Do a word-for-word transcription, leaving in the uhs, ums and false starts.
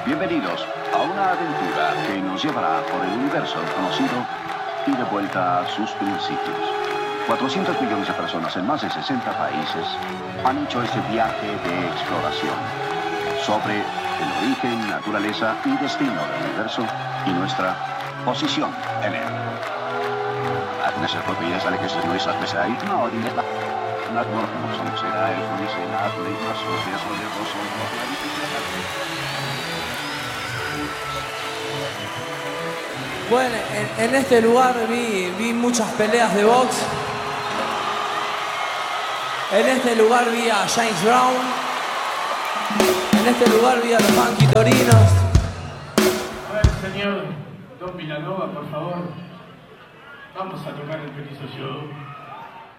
Bienvenidos a una aventura que nos llevará por el universo conocido y de vuelta a sus principios. cuatrocientos millones de personas en más de sesenta países han hecho este viaje de exploración sobre el origen, naturaleza y destino del universo y nuestra posición en él. Agnes Rodríguez, Alex Luis, Agnes Aid, no, dime la. No, no, no, no, será el juicio, la ley, las socias, o de dos, Bueno, en, en este lugar vi, vi muchas peleas de box. En este lugar vi a James Brown. En este lugar vi a los Funky Torinos. A ver, señor Don Vilanova, por favor. Vamos a tocar el Pequeño Show.